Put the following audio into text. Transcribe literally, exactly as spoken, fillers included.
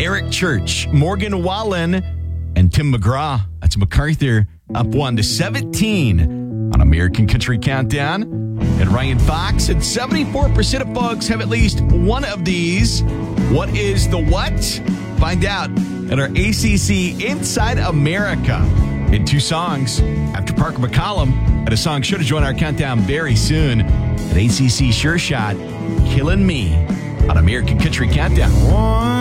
Eric Church, Morgan Wallen, and Tim McGraw. That's MacArthur up one to seventeen on American Country Countdown. And Ryan Fox at seventy-four percent of folks have at least one of these. What is the what? Find out at our A C C Inside America in two songs after Parker McCollum at a song sure to join our countdown very soon at A C C Sure Shot, Killing Me on American Country Countdown. One